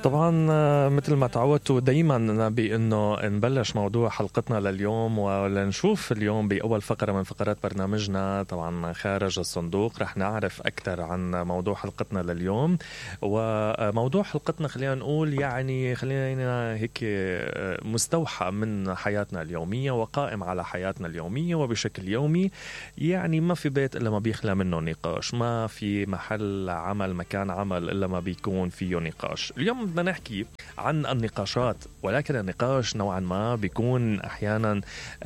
طبعا مثل ما تعودتوا دايما نبي انه نبلش موضوع حلقتنا لليوم ولنشوف اليوم باول فقره من فقرات برنامجنا طبعا خارج الصندوق. رح نعرف اكثر عن موضوع حلقتنا لليوم. وموضوع حلقتنا خلينا نقول يعني خلينا هيك مستوحى من حياتنا اليوميه وقائم على حياتنا اليوميه وبشكل يومي. يعني ما في بيت الا ما بيخلى منه نقاش، ما في محل عمل مكان عمل الا ما بيكون فيه نقاش. اليوم بدنا نحكي عن النقاشات، ولكن النقاش نوعا ما بيكون احيانا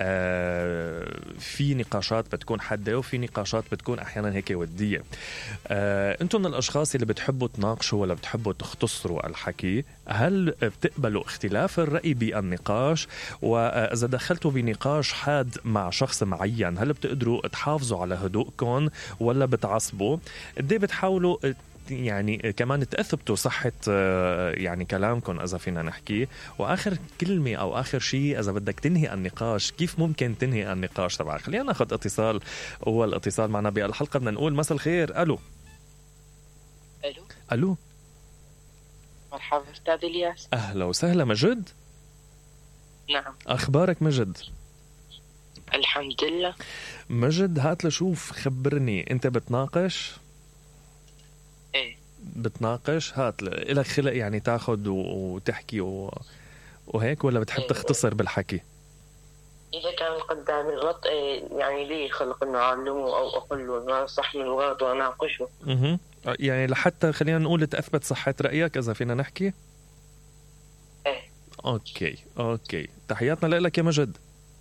في نقاشات بتكون حادة وفي نقاشات بتكون احيانا هيك ودية. انتم من الاشخاص اللي بتحبوا تناقشوا ولا بتحبوا تختصروا الحكي؟ هل بتقبلوا اختلاف الرأي بالنقاش؟ واذا دخلتوا بنقاش حاد مع شخص معين هل بتقدروا تحافظوا على هدوءكم ولا بتعصبوا؟ قد ايه بتحاولوا يعني كمان تثبتوا صحة يعني كلامكم إذا فينا نحكي؟ وآخر كلمة أو آخر شيء إذا بدك تنهي النقاش كيف ممكن تنهي النقاش تبعك؟ خلينا ناخذ اتصال. أول اتصال معنا بالحلقة بدنا نقول مساء الخير. ألو ألو ألو مرحبا أستاذ إلياس. أهلا وسهلا. مجد؟ نعم. أخبارك مجد؟ الحمد لله. مجد هات لشوف خبرني، أنت بتناقش؟ ايه بتناقش؟ هات إلك خلق يعني تاخد وتحكي وهيك ولا بتحب تختصر بالحكي؟ إذا كان قدامي الغلط يعني لي خلق إنه أعلمه أو أقول له ما صح من الغلط وأناقشه. يعني لحتى خلينا نقول تثبت صحة رأيك إذا فينا نحكي. إيه. أوكي تحياتنا لك يا مجد.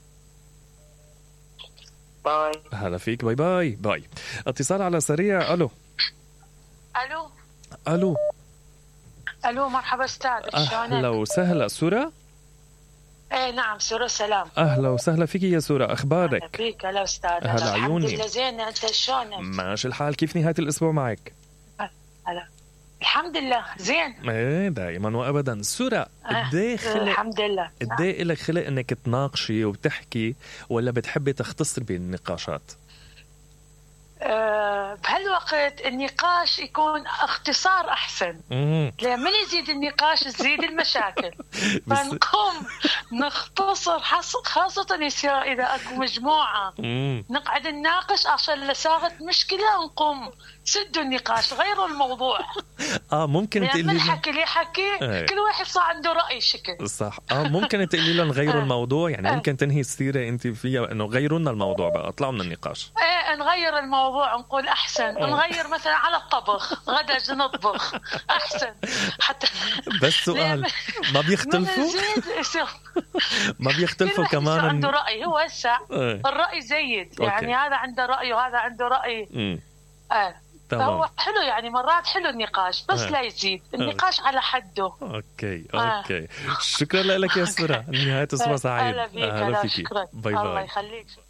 باي. هلا فيك. باي. اتصال على سريع. ألو مرحبا أستاذ. أهلا وسهلا. سورة؟ ايه نعم سورة سلام. أهلا وسهلا فيك يا سورة، أخبارك؟ أهلا فيك. هلا أستاذ. هلا عيوني. الحمد لله زين. أنت شلونك؟ ماشي الحال. كيف نهاية الأسبوع معك؟ هلا الحمد لله زين. ايه دائما وابدا. سورة الحمد لله. قد ايه لك خلق انك تناقشي وتحكي ولا بتحبي تختصري بالنقاشات؟ بهالوقت النقاش يكون اختصار أحسن. لما يزيد النقاش تزيد المشاكل. فنقوم نختصر خاصة يصير إذا أكو مجموعة نقعد نناقش عشان لساغت مشكلة نقوم سدوا النقاش غيروا الموضوع. ممكن تقولي من حكي لي حكي كل واحد صار عنده رأي شكل. صح. ممكن تقولي لهم غيروا الموضوع يعني ممكن تنهي السيرة انت فيها انه غيروا لنا الموضوع بقى اطلعوا من النقاش. نغير الموضوع نقول أحسن. نغير مثلا على الطبخ غدا نطبخ أحسن حتى. بس سؤال ما بيختلفوا؟ ما بيختلفوا كمان عنده رأي هو هسه الرأي زيد يعني هذا عنده رأي وهذا عنده رأي. فهو حلو يعني مرات حلو النقاش بس لا يزيد النقاش على حده. اوكي شكرا لك يا سورة. نهاية اسبوع سعيد. اهلا فيك. باي. الله يخليك.